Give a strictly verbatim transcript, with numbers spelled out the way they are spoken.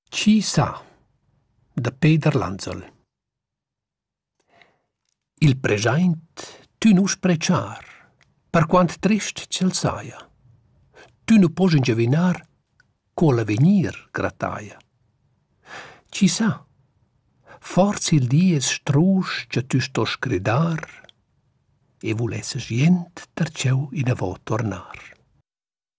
Chi sa, da Peter Lanzol. Il preschaint tu nu sprecar, per quant trist c'el saia. Tu nu pos ingiavinar co l'avenir grataia. Chi sa, forz il di es strusch cha tu sto scredar e vulesses jent tertgeu inavo tornar.